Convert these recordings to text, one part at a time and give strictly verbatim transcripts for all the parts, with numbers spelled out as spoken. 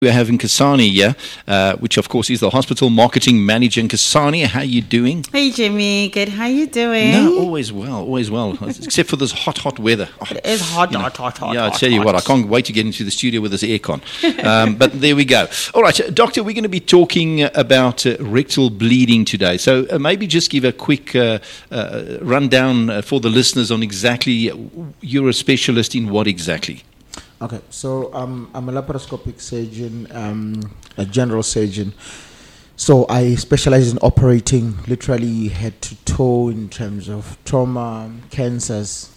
We're having Kasani here, uh, which of course is the hospital marketing manager. And Kasani, how you doing? Hey Jimmy, good. How you doing? No, always well, always well. Except for this hot, hot weather. Oh, it is hot, you know, hot, hot, hot. Yeah, I hot, tell you hot. what, I can't wait to get into the studio with this aircon. Um, but there we go. All right, doctor, we're going to be talking about uh, rectal bleeding today. So uh, maybe just give a quick uh, uh, rundown uh, for the listeners on exactly, uh, you're a specialist in what exactly? Okay, so um, I'm a laparoscopic surgeon, um, a general surgeon. So I specialize in operating literally head to toe in terms of trauma, cancers,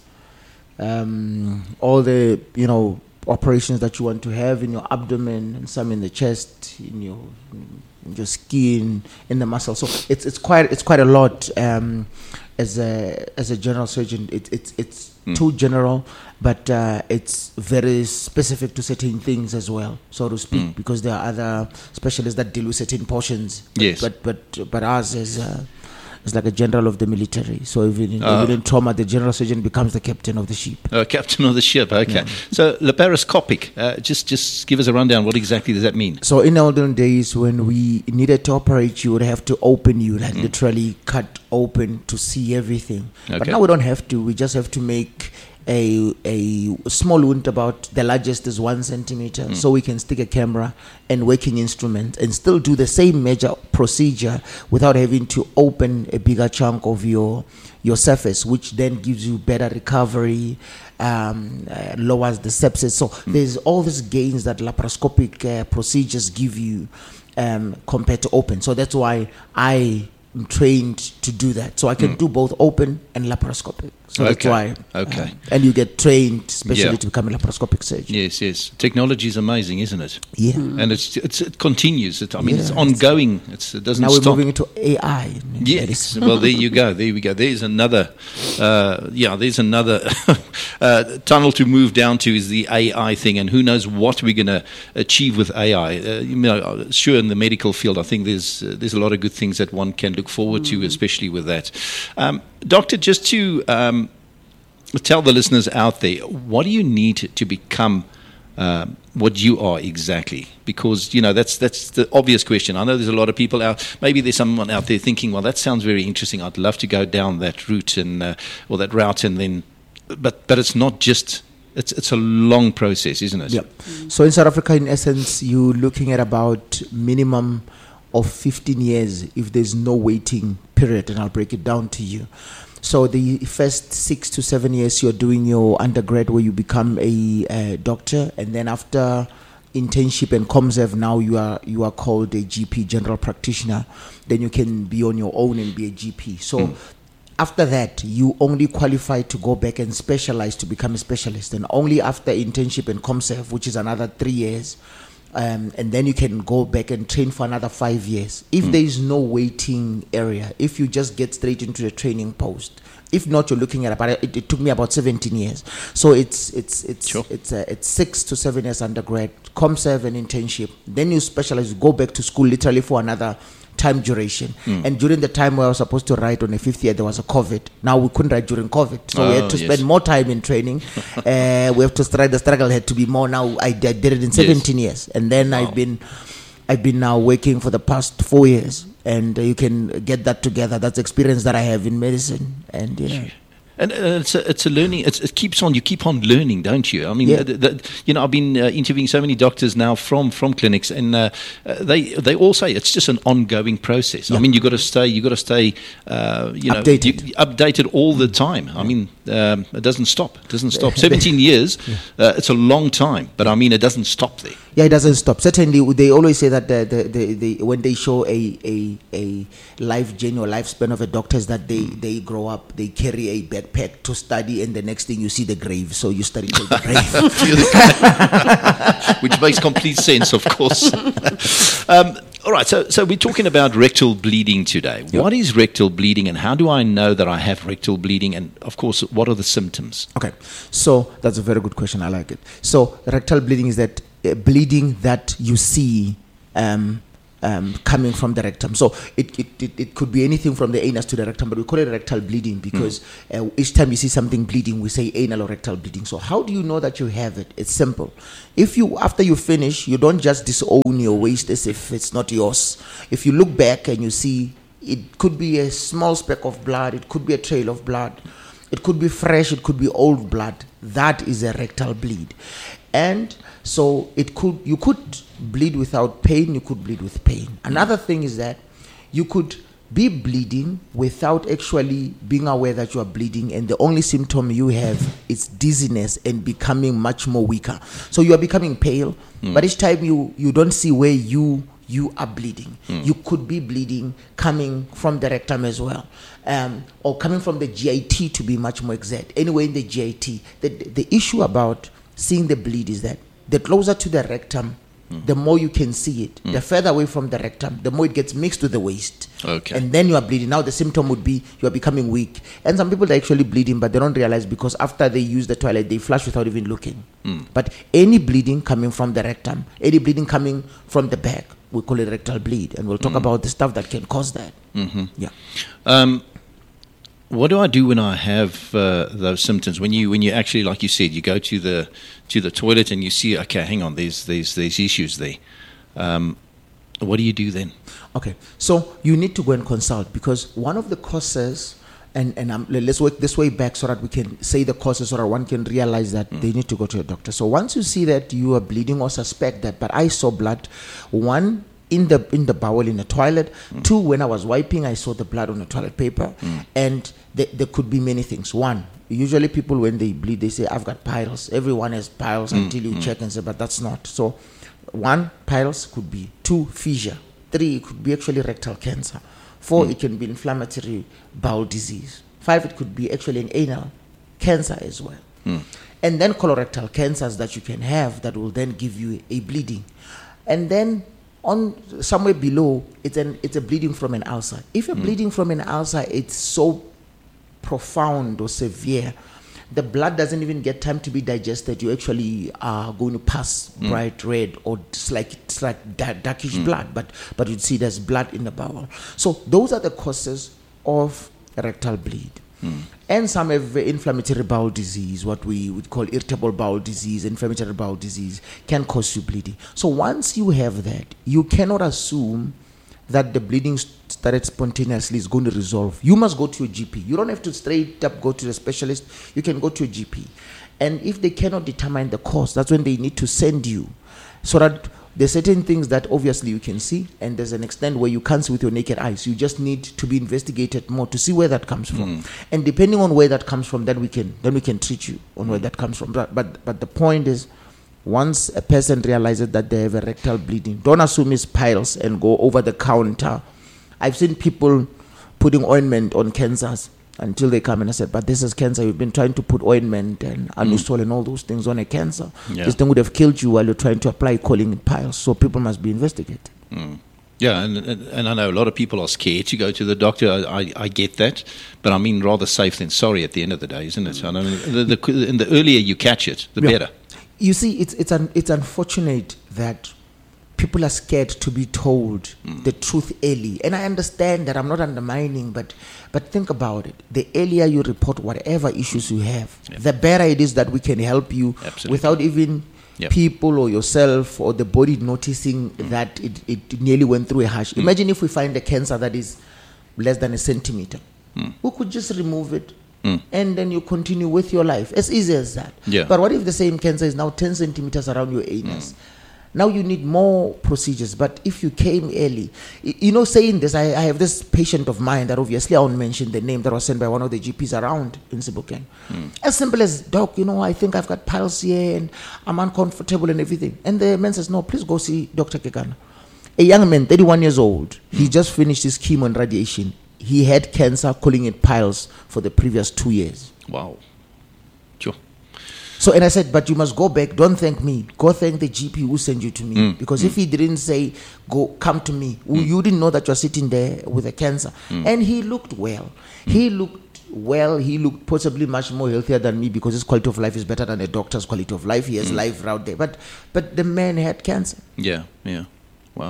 um, all the, you know, operations that you want to have in your abdomen and some in the chest, in your in your skin, in the muscle. So it's it's quite it's quite a lot. Um, as a as a general surgeon, it, it's it's mm. too general, but uh, it's very specific to certain things as well, so to speak, mm. because there are other specialists that deal with certain portions. But, yes. But but but ours is uh, is like a general of the military. So even in, uh, even in trauma, the general surgeon becomes the captain of the ship. Uh, captain of the ship. Okay. Yeah. So laparoscopic. Uh, just just give us a rundown. What exactly does that mean? So in olden days, when we needed to operate, you would have to open you, like mm. literally cut open to see everything. Okay. But now we don't have to. We just have to make a a small wound about the largest is one centimeter, mm. so we can stick a camera and working instrument and still do the same major procedure without having to open a bigger chunk of your your surface, which then gives you better recovery, um, uh, lowers the sepsis. So mm. there's all these gains that laparoscopic uh, procedures give you um, compared to open. So that's why I I'm trained to do that, so I can mm. do both open and laparoscopic. So okay. that's why. Okay. Uh, and you get trained specially yeah. to become a laparoscopic surgeon. Yes, yes. Technology is amazing, isn't it? Yeah. Mm. And it's, it's it continues. It, I mean, yeah, it's ongoing. It's, it doesn't now stop. Now we're moving into A I. Yes. Well, there you go. There we go. There's another. Uh, yeah. There's another uh, tunnel to move down to is the A I thing, and who knows what we're going to achieve with A I. Uh, you know, sure, in the medical field, I think there's uh, there's a lot of good things that one can look forward mm. to, especially with that. Um, Doctor, just to um, tell the listeners out there, what do you need to become uh, what you are exactly? Because, you know, that's that's the obvious question. I know there's a lot of people out, maybe there's someone out there thinking, well, that sounds very interesting. I'd love to go down that route and uh, or that route and then, but but it's not just, it's it's a long process, isn't it? Yeah. Mm-hmm. So in South Africa, in essence, you're looking at about minimum of fifteen years if there's no waiting period, and I'll break it down to you. So the first six to seven years you're doing your undergrad where you become a, a doctor, and then after internship and ComServe, now you are you are called a G P, general practitioner. Then you can be on your own and be a G P. So mm. after that, you only qualify to go back and specialize to become a specialist, and only after internship and ComServe, which is another three years. Um, and then you can go back and train for another five years. If mm. there is no waiting area, if you just get straight into the training post, if not, you're looking at about it, it took me about seventeen years. So it's it's it's sure. it's uh, it's six to seven years undergrad, ComServe and internship. Then you specialize, you go back to school literally for another time duration. Mm. And during the time where I was supposed to write on the fifth year, there was a COVID. Now we couldn't write during COVID, so oh, we had to yes. spend more time in training. uh, we have to struggle. The struggle had to be more. Now I, I did it in seventeen yes. years, and then wow. I've been, I've been now working for the past four years, and uh, you can get that together. That's experience that I have in medicine, and yeah. Sure. And uh, it's a, it's a learning. It's, it keeps on. You keep on learning, don't you? I mean, yeah. the, the, you know, I've been uh, interviewing so many doctors now from, from clinics, and uh, uh, they they all say it's just an ongoing process. Yeah. I mean, you got to stay. You got to stay. Uh, you know, updated. You, updated all the time. I mean, um, it doesn't stop. It doesn't stop. Seventeen years. Yeah. Uh, it's a long time, but I mean, it doesn't stop there. Yeah, it doesn't stop. Certainly, they always say that the, the, the, the when they show a, a a life journey or lifespan of a doctor is that they, mm. they grow up, they carry a backpack to study, and the next thing you see the grave. So you study till the grave, which makes complete sense, of course. um, all right, so so we're talking about rectal bleeding today. Yep. What is rectal bleeding, and how do I know that I have rectal bleeding? And of course, what are the symptoms? Okay, so that's a very good question. I like it. So rectal bleeding is that uh, bleeding that you see um, um, coming from the rectum. So it, it, it, it could be anything from the anus to the rectum, but we call it rectal bleeding because mm. uh, each time you see something bleeding, we say anal or rectal bleeding. So how do you know that you have it? It's simple. If you, after you finish, you don't just disown your waste as if it's not yours. If you look back and you see, it could be a small speck of blood, it could be a trail of blood, it could be fresh, it could be old blood. That is a rectal bleed. And so it could, you could bleed without pain, you could bleed with pain. Another thing is that you could be bleeding without actually being aware that you are bleeding, and the only symptom you have is dizziness and becoming much more weaker. So you are becoming pale, mm. but each time you, you don't see where you you are bleeding. Mm. You could be bleeding coming from the rectum as well, um, or coming from the G I T, to be much more exact. Anyway, in the G I T, the, the issue about seeing the bleed is that the closer to the rectum, mm. the more you can see it. Mm. The further away from the rectum, the more it gets mixed with the waste. Okay. And then you are bleeding. Now the symptom would be you are becoming weak. And some people are actually bleeding, but they don't realize because after they use the toilet, they flush without even looking. Mm. But any bleeding coming from the rectum, any bleeding coming from the back, we call it rectal bleed. And we'll talk mm. about the stuff that can cause that. Mm-hmm. Yeah. Um, what do I do when I have uh, those symptoms? When you when you actually, like you said, you go to the to the toilet and you see, okay, hang on, there's there's there's issues there. Um, what do you do then? Okay, so you need to go and consult, because one of the causes, and and um, let's work this way back so that we can say the causes, so that one can realize that mm. they need to go to a doctor. So once you see that you are bleeding or suspect that, but I saw blood, one, in the in the bowel in the toilet, mm. two, when I was wiping, I saw the blood on the toilet paper, mm. and th- there could be many things. One, usually people when they bleed, they say, I've got piles. Everyone has piles mm. until you mm. check and say, but that's not. So one, piles could be. Two, fissure. Three, it could be actually rectal cancer. Four, mm. it can be inflammatory bowel disease. Five, it could be actually an anal cancer as well. Mm. And then colorectal cancers that you can have that will then give you a bleeding. And then on somewhere below, it's an it's a bleeding from an ulcer. If you're mm. bleeding from an ulcer, it's so profound or severe, the blood doesn't even get time to be digested. You actually are going to pass mm. bright red, or it's like it's like dark, darkish mm. blood, but but you'd see there's blood in the bowel. So those are the causes of rectal bleed. Mm. And some have inflammatory bowel disease, what we would call irritable bowel disease, inflammatory bowel disease can cause you bleeding. So once you have that, you cannot assume that the bleeding started spontaneously is going to resolve. You must go to your G P. You don't have to straight up go to the specialist. You can go to your G P. And if they cannot determine the cause, that's when they need to send you, so that there's certain things that obviously you can see, and there's an extent where you can't see with your naked eyes. You just need to be investigated more to see where that comes from. Mm. And depending on where that comes from, then we can then we can treat you on where that comes from. But but, but the point is, once a person realizes that they have a rectal bleeding, don't assume it's piles and go over the counter. I've seen people putting ointment on cancers until they come and I said, but this is cancer. You've been trying to put ointment and anusol mm. and all those things on a cancer. Yeah. This thing would have killed you while you're trying to apply, calling it piles. So people must be investigated. Mm. Yeah, and, and and I know a lot of people are scared to go to the doctor. I, I, I get that, but I mean rather safe than sorry at the end of the day, isn't it? I know the, the, and the earlier you catch it, the yeah. better. You see, it's it's un, it's unfortunate that people are scared to be told mm. the truth early. And I understand that, I'm not undermining, but but think about it. The earlier you report whatever issues you have, yep. the better it is that we can help you Absolutely. Without even yep. people or yourself or the body noticing mm. that it, it nearly went through a hash. Mm. Imagine if we find a cancer that is less than a centimeter. Mm. We could just remove it. Mm. And then you continue with your life. As easy as that. Yeah. But what if the same cancer is now ten centimeters around your anus? Mm. Now you need more procedures. But if you came early, you know, saying this, I, I have this patient of mine that obviously I won't mention the name, that was sent by one of the G Ps around in Sebokeng. Mm. As simple as, doc, you know, I think I've got piles here and I'm uncomfortable and everything. And the man says, no, please go see Doctor Kekana. A young man, thirty-one years old, mm. he just finished his chemo and radiation. He had cancer, calling it piles, for the previous two years. Wow. Sure. So, and I said, but you must go back. Don't thank me. Go thank the G P who sent you to me. Mm. Because mm. if he didn't say, go, come to me, mm. you didn't know that you're sitting there with a cancer. Mm. And he looked well. Mm. He looked well. He looked possibly much more healthier than me, because his quality of life is better than a doctor's quality of life. He has mm. life out there. But, but the man had cancer. Yeah, yeah. Wow.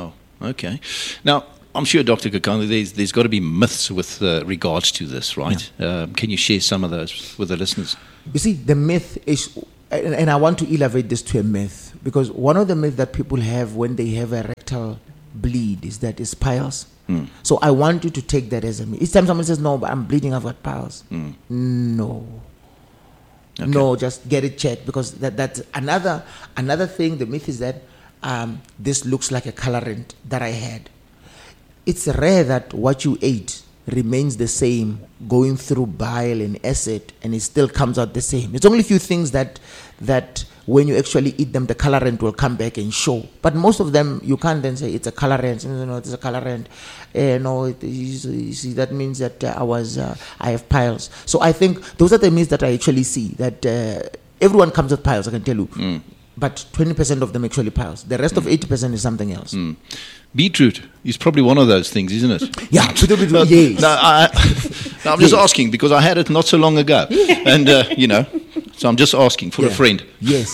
Okay. Now, I'm sure, Doctor Kakane, there's, there's got to be myths with uh, regards to this, right? Yeah. Um, can you share some of those with the listeners? You see, the myth is, and, and I want to elevate this to a myth, because one of the myths that people have when they have a rectal bleed is that it's piles. Mm. So I want you to take that as a myth. Each time someone says, no, but I'm bleeding, I've got piles. Mm. No. Okay. No, just get it checked, because that, that's another, another thing. The myth is that um, this looks like a colorant that I had. It's rare that what you ate remains the same going through bile and acid, and it still comes out the same. It's only a few things that that when you actually eat them, the colorant will come back and show. But most of them, you can't then say it's a colorant. No, no, it's a colorant. Uh, no, it is, you see, that means that uh, I was uh, I have piles. So I think those are the myths that I actually see. That uh, everyone comes with piles, I can tell you. Mm. But twenty percent of them actually piles. The rest mm. of eighty percent is something else. Mm. Beetroot is probably one of those things, isn't it? Yeah, beetroot, no, yes. No, I, no, I'm just yes. asking because I had it not so long ago. And, uh, you know, so I'm just asking for yeah. a friend. Yes.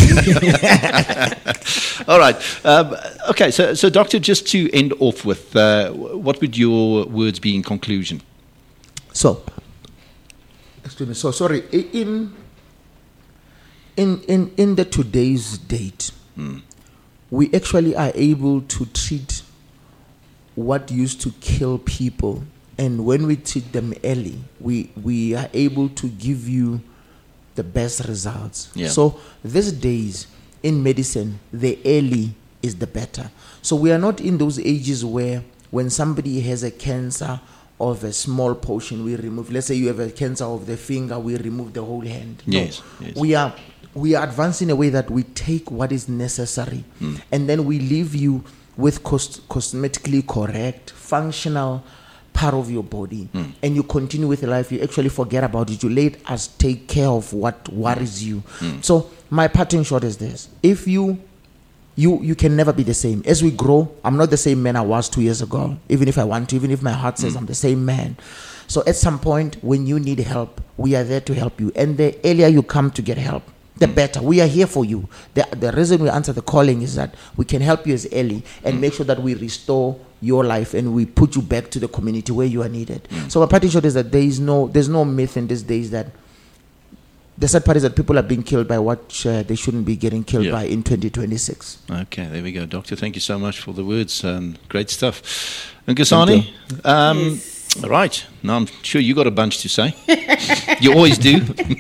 All right. Um, okay, so, so, Doctor, just to end off with, uh, what would your words be in conclusion? So, excuse me, so sorry, in, in, in, in the today's date, mm. we actually are able to treat what used to kill people, and when we treat them early, we we are able to give you the best results. Yeah. So these days in medicine, the early is the better. So we are not in those ages where when somebody has a cancer of a small portion, we remove. Let's say you have a cancer of the finger, we remove the whole hand. No, yes, yes. we are. We are advancing in a way that we take what is necessary mm. and then we leave you with cost- cosmetically correct, functional part of your body. Mm. And you continue with your life. You actually forget about it. You let us take care of what worries you. Mm. So my parting shot is this. If you, you, you can never be the same. As we grow, I'm not the same man I was two years ago. Even if I want to, even if my heart says mm. I'm the same man. So at some point when you need help, we are there to help you. And the earlier you come to get help, the better. We are here for you. The, the reason we answer the calling is that we can help you as early and mm. make sure that we restore your life and we put you back to the community where you are needed. Mm. So my parting shot is that there is no, there's no myth in these days that the sad part is that people are being killed by what uh, they shouldn't be getting killed yeah. by in twenty twenty-six. Okay, there we go. Doctor, thank you so much for the words. Um, great stuff. And Nkosi, um, yes. Right. Now, I'm sure you got a bunch to say. You always do.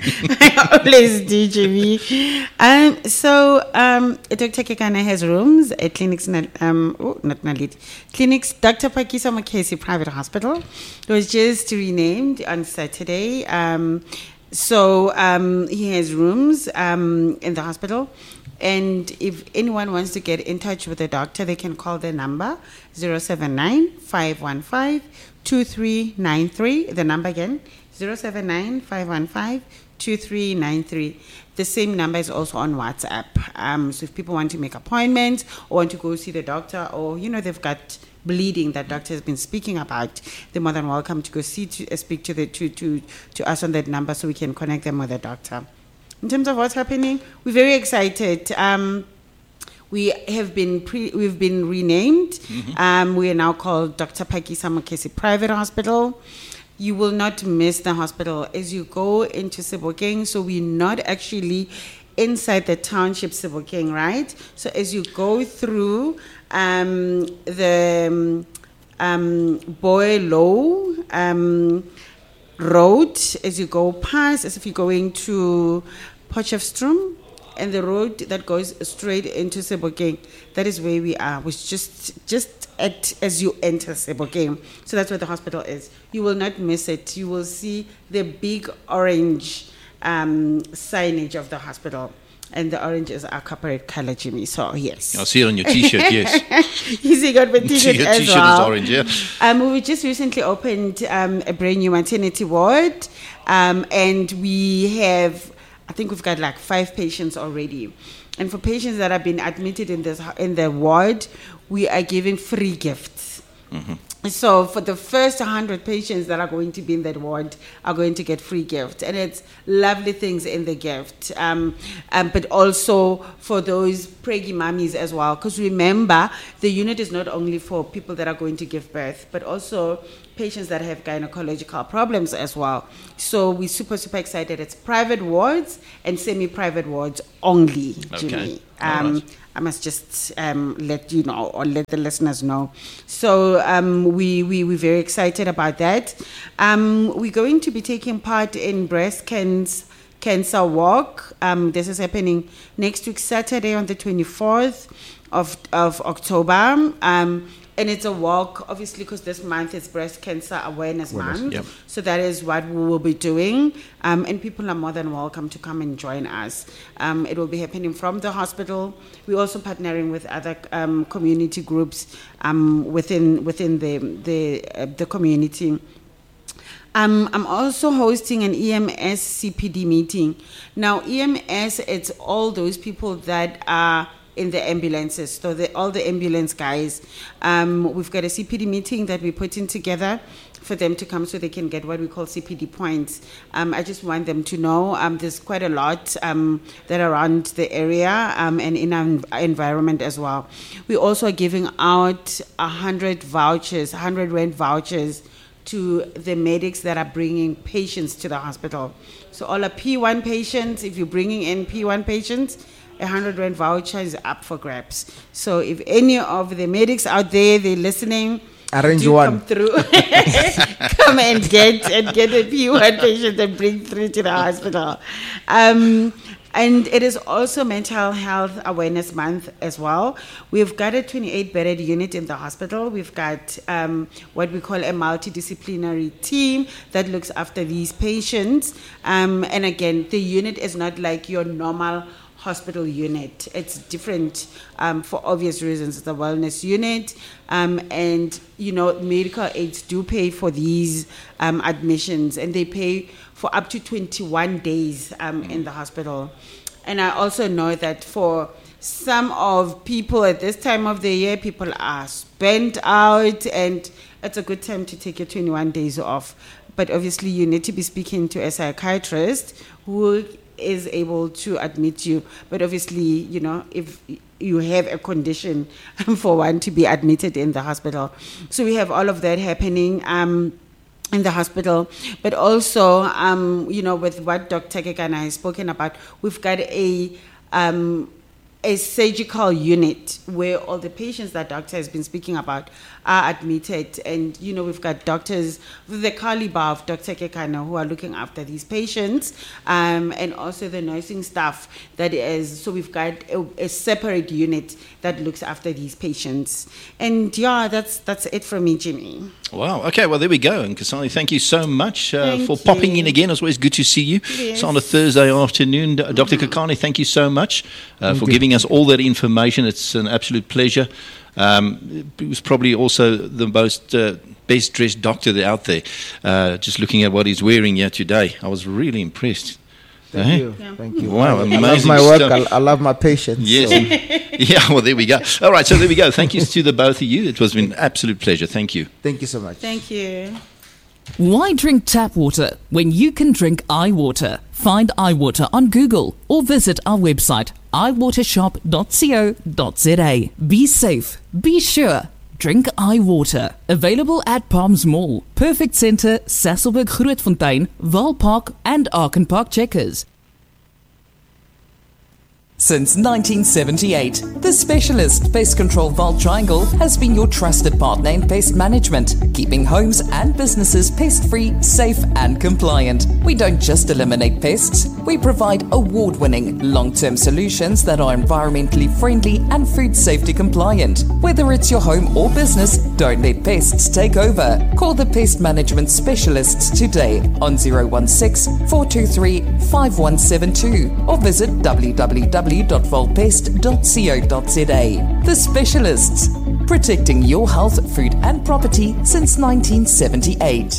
I always do, Jimmy. Um, so, um, Doctor Kakane has rooms at clinics, um, oh, not Naledi, clinics, Doctor Phakisa Mokesi Private Hospital. It was just renamed on Saturday. Um, so, um, he has rooms um, in the hospital. And if anyone wants to get in touch with the doctor, they can call the number zero seven nine, five one five, two three nine three. The number again, zero seven nine, five one five, two three nine three. The same number is also on WhatsApp. Um, so if people want to make appointments or want to go see the doctor, or, you know, they've got bleeding that doctor has been speaking about, they're more than welcome to go see to uh, speak to the to, to to us on that number so we can connect them with the doctor. In terms of what's happening, we're very excited. Um, we have been pre, we've been renamed. Mm-hmm. Um, we are now called Doctor Phakisa Mokesi Private Hospital. You will not miss the hospital as you go into Sebokeng. So we're not actually inside the township Sebokeng, right? So as you go through um, the um, Boelo um, road, as you go past, as if you're going to Potchefstroom, and the road that goes straight into Sebokeng, that is where we are. We're just just at as you enter Sebokeng. So that's where the hospital is. You will not miss it. You will see the big orange um, signage of the hospital. And the orange is our corporate color, Jimmy. So, yes. I see it on your T-shirt, yes. You see, got my T-shirt your as T-shirt well. is orange, yeah. Um, we just recently opened um, a brand new maternity ward. Um, and we have, I think we've got like five patients already. And for patients that have been admitted in this in the ward, we are giving free gifts. Mm-hmm. So for the first one hundred patients that are going to be in that ward are going to get free gift, and it's lovely things in the gift. Um, um, but also for those preggy mummies as well, because remember, the unit is not only for people that are going to give birth, but also patients that have gynecological problems as well. So we're super, super excited. It's private wards and semi-private wards only, Jimmy. Okay. Um, right. I must just um, let you know, or let the listeners know. So um, we, we, we're very excited about that. Um, we're going to be taking part in Breast Cancer Cancer Walk. Um, this is happening next week, Saturday on the twenty-fourth of, of October. Um, And it's a walk, obviously, because this month is Breast Cancer Awareness Awareness, Month. yep. So that is what we will be doing. Um, and people are more than welcome to come and join us. Um, it will be happening from the hospital. We're also partnering with other um, community groups um, within within the the, uh, the community. Um, I'm also hosting an E M S C P D meeting. Now, E M S, it's all those people that are in the ambulances, so the, all the ambulance guys. Um, we've got a C P D meeting that we're putting together for them to come so they can get what we call C P D points. Um, I just want them to know um, there's quite a lot um, that are around the area um, and in our env- environment as well. We're also giving out one hundred vouchers, one hundred rand vouchers to the medics that are bringing patients to the hospital. So all our P one patients, if you're bringing in P one patients, a one hundred rand voucher is up for grabs. So if any of the medics out there, they're listening, Arrange do one. come through, come and get and get a P one patient and bring through to the hospital. Um, and it is also Mental Health Awareness Month as well. We've got a twenty-eight bedded unit in the hospital. We've got um, what we call a multidisciplinary team that looks after these patients. Um, and again, the unit is not like your normal hospital unit. It's different um, for obvious reasons. It's a wellness unit, um, and you know medical aids do pay for these um, admissions, and they pay for up to twenty-one days um, in the hospital. And I also know that for some of people at this time of the year, people are spent out, and it's a good time to take your twenty-one days off. But obviously, you need to be speaking to a psychiatrist who is able to admit you. But obviously, you know, if you have a condition for one to be admitted in the hospital. So we have all of that happening um, in the hospital. But also, um, you know, with what Doctor Kekana has spoken about, we've got a um, a surgical unit where all the patients that doctor has been speaking about are admitted. And, you know, we've got doctors with the caliber of Doctor Kekana who are looking after these patients, um, and also the nursing staff that is, so we've got a, a separate unit that looks after these patients. And yeah, that's that's it from me, Jimmy. Wow. Okay. Well, there we go. And Kasali, thank you so much uh, Thank for you. popping in again. It's always good to see you. Yes. So on a Thursday afternoon, D- Doctor Kakani, thank you so much uh, for you. giving us all that information. It's an absolute pleasure. Um, he was probably also the most uh, best dressed doctor out there. Uh, just looking at what he's wearing here today, I was really impressed. Thank Eh? you. Yeah. Thank you. Wow, I, I love amazing my work. stuff. I, I love my patients. Yes. so Yeah, well, there we go. All right, so there we go. Thank you to the both of you. It was an absolute pleasure. Thank you. thank you so much. Thank you. Why drink tap water when you can drink iWater? Find iWater on Google or visit our website i water shop dot co dot za. Be safe, be sure, drink iWater. Available at Palms Mall, Perfect Centre, Sasolburg Grootfontein, Waalpark and Arkenpark Checkers. Since nineteen seventy-eight, the specialist Pest Control Val Triangle has been your trusted partner in pest management, keeping homes and businesses pest-free, safe and compliant. We don't just eliminate pests, we provide award-winning, long-term solutions that are environmentally friendly and food safety compliant. Whether it's your home or business, don't let pests take over. Call the pest management specialists today on zero one six, four two three, five one seven two or visit w w w dot volpest dot co dot za. The Specialists, protecting your health, food and property since nineteen seventy-eight.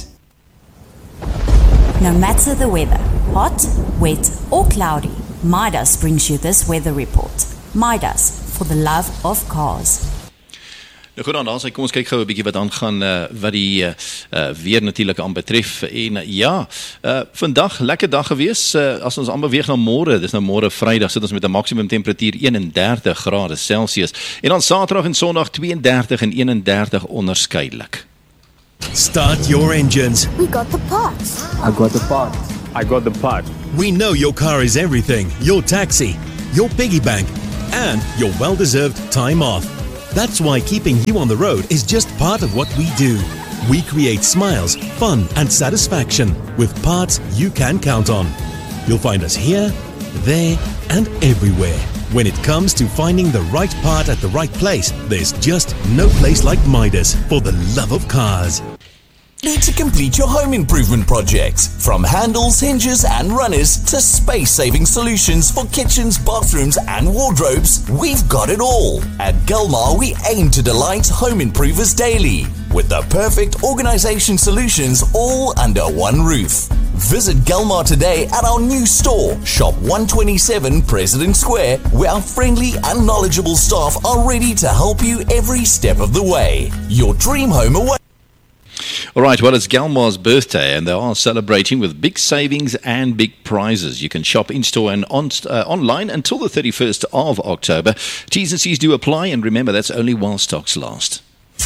No matter the weather, hot, wet or cloudy, Midas brings you this weather report. Midas, for the love of cars. Nou goed dan, dan sê, kom ons kyk gou 'n bietjie wat aangaan uh, wat die uh, uh, weer natuurlik aan betref. En uh, ja, uh, vandag lekker dag gewees. Uh, as ons aanbeweeg na môre, dis nou môre Vrydag, sit ons met 'n maksimum temperatuur eenendertig grade Celsius. En dan Saterdag en Sondag twee en dertig en eenendertig onderskeidelik. Start your engines. We got the parts. I got the part. I got the part. We know your car is everything. Your taxi, your piggy bank, and your well-deserved time off. That's why keeping you on the road is just part of what we do. We create smiles, fun, and satisfaction with parts you can count on. You'll find us here, there, and everywhere. When it comes to finding the right part at the right place, there's just no place like Midas for the love of cars. Need to complete your home improvement projects? From handles, hinges and runners to space-saving solutions for kitchens, bathrooms and wardrobes, we've got it all. At Gilmar, we aim to delight home improvers daily with the perfect organisation solutions all under one roof. Visit Gilmar today at our new store, Shop one twenty-seven President Square, where our friendly and knowledgeable staff are ready to help you every step of the way. Your dream home away. All right, well, it's Galmar's birthday, and they are celebrating with big savings and big prizes. You can shop in-store and on, uh, online until the thirty-first of October. T's and C's do apply, and remember, that's only while stocks last.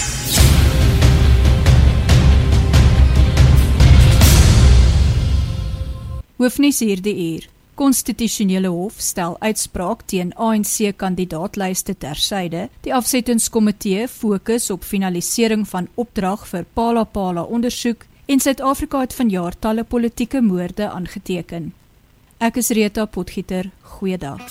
Hoofnuus hierdie uur. Konstitusionele Hof stel uitspraak teen A N C-kandidaatlyste tersyde. Die afsettingskomitee fokus op finalisering van opdrag vir Phala Phala ondersoek en Suid-Afrika het vanjaar talle politieke moorde aangeteken. Ek is Rita Potgieter, goeiedag.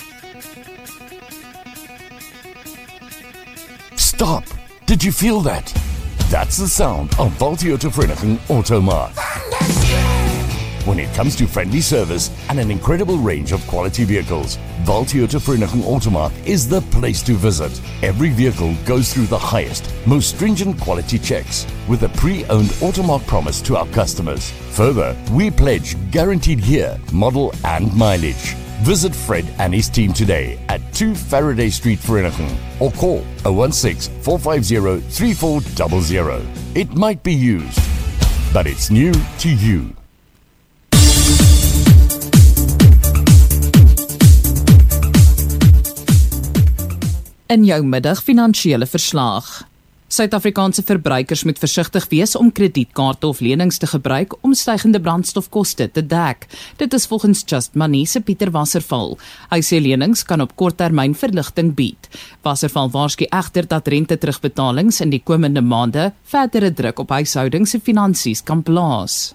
Stop! Did you feel that? That's the sound of Valtioto Vereniging Automark. When it comes to friendly service and an incredible range of quality vehicles, Valtioto Vereniging Automark is the place to visit. Every vehicle goes through the highest, most stringent quality checks with a pre-owned Automark promise to our customers. Further, we pledge guaranteed year, model and mileage. Visit Fred and his team today at two Faraday Street, Vereniging, or call zero one six, four five zero, three four zero zero. It might be used, but it's new to you. In jou middag finansiële verslag. Suid-Afrikaanse verbruikers moet versigtig wees om kredietkaarte of lenings te gebruik om stygende brandstofkoste te dek. Dit is volgens Just Money se Pieter Wasserval. Hy sê lenings kan op korttermyn verligting bied. Wasserval waarsku egter dat rente terugbetalings in die komende maande verdere druk op huishoudings se finansies kan plaas.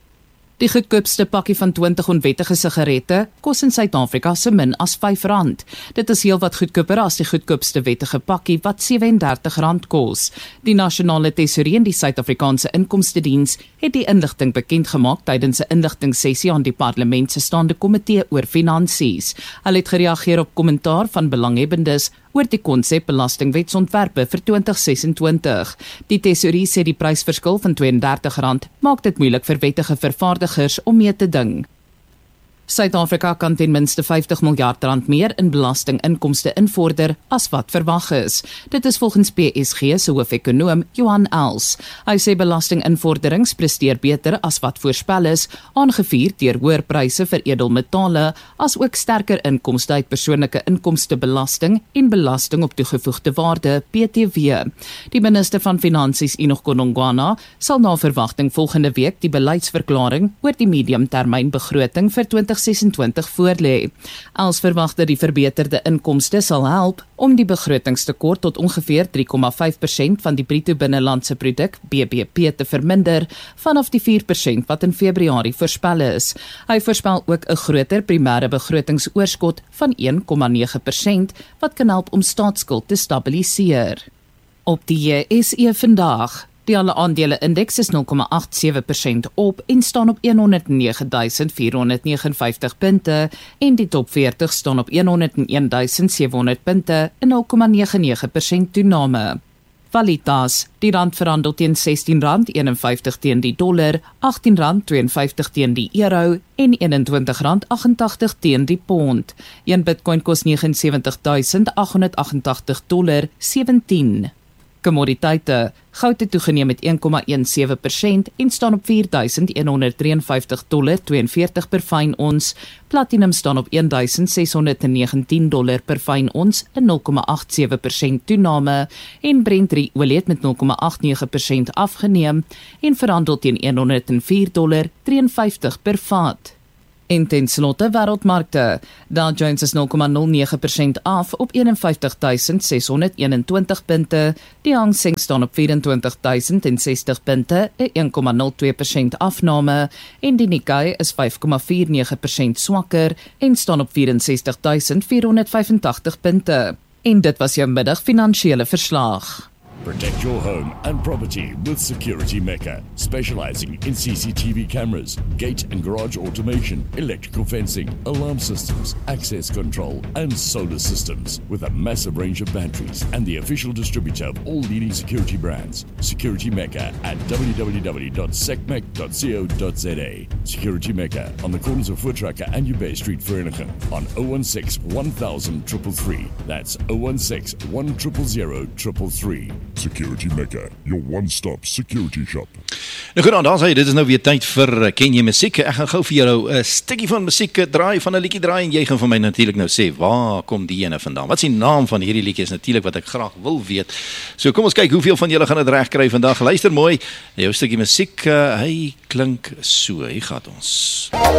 Die goedkoopste pakkie van twintig onwettige sigarette kos in Suid-Afrika so min as vyf rand. Dit is heel wat goedkoper as die goedkoopste wettige pakkie wat sewe en dertig rand kos. Die nasionale tesourier en die Suid-Afrikaanse Inkomstediens het die inligting bekend gemaak tydens 'n inligtingssessie aan die parlement se staande komitee oor finansies. Hulle het gereageer op kommentaar van belanghebbendes oor die konsep belastingwetsontwerpe vir twintig sesentwintig. Die tesourier sê die prysverskil van twee en dertig rand maak dit moeilik vir wettige vervaardigers om mee te ding. Suid-Afrika kan ten minste vyftig miljard rand meer in belastinginkomste invorder as wat verwag is. Dit is volgens P S G se hoofekonoom Johan Els. Hy sê belastinginvorderings presteer beter as wat voorspel is, aangevuur deur hoër pryse vir edelmetale, as ook sterker inkomste uit persoonlike inkomstebelasting en belasting op toegevoegde waarde P T W. Die minister van Finansies Enoch Godongwana sal na verwagting volgende week die beleidsverklaring oor die mediumtermynbegroting vir twintig sesentwintig voorlê. Els verwag dat die verbeterde inkomste sal help om die begrotingstekort tot ongeveer drie komma vyf persent van die bruto binnelandse produk B B P te verminder vanaf die vier persent wat in Februarie voorspel is. Hy voorspel ook 'n groter primêre begrotingsoorskot van een komma nege persent wat kan help om staatsskuld te stabiliseer. Op die J S E vandag. Die alle aandele-indeks is nul komma agt sewe persent op en staan op honderdnege duisend vierhonderd negenenvyftig punte en die top veertig staan op honderdeen duisend sewehonderd punte in nul komma nege nege persent toename. Valutas, die rand verhandel teen sestien rand eenenvyftig teen die dollar, agttien rand tweeënvyftig teen die euro en eenentwintig rand agentagtig teen die pond. Een Bitcoin kos negenensewentig duisend agthonderd agentagtig dollar sewentien. Kommoditeite. Goud het toegeneem met een komma seventeen persent en staan op vier duisend honderd drieënvyftig dollar tweeënveertig per fyn ons. Platinum staan op een duisend ses honderd negentien dollar per fyn ons, 'n nul komma agt sewe persent toename, en Brent olie het met nul komma agt nege persent afgeneem en verhandel teen honderdvier dollar drieënvyftig per vat. En ten slotte wêreldmarkte. Dow Jones is nul komma nul nege persent af op eenenvyftig duisend ses honderd eenentwintig punte. Die Hang Seng staan op vyf-en-twintig duisend sestig punte, 'n een komma nul twee persent afname. En die Nikkei is vyf komma vier nege persent swakker en staan op vyf en sestig duisend vierhonderd vyfentagtig punte. En dit was jou middag finansiële verslag. Protect your home and property with Security Mecca, specializing in C C T V cameras, gate and garage automation, electrical fencing, alarm systems, access control, and solar systems. With a massive range of batteries and the official distributor of all leading security brands, Security Mecca at w w w dot secmec dot co dot za. Security Mecca on the corners of Voortrekker and Ubay Street, Vereniging, on zero one six one thousand three three three. That's zero one six one zero zero zero three three. Security Mecca, your one-stop security shop. Nou goed, dan, dan sê, dit is nou weer tyd vir uh, Ken jy musiek? Ek gaan gou vir jou 'n uh, stukkie van musiek uh, draai, van 'n liedjie draai, en jy gaan vir my natuurlik nou sê, waar kom die ene vandaan? Wat is die naam van hierdie liedjie is natuurlik wat ek graag wil weet. So kom ons kyk hoeveel van julle gaan dit reg kry vandag. Luister mooi, jou stukkie musiek, uh, hy klink so, hier gaat ons.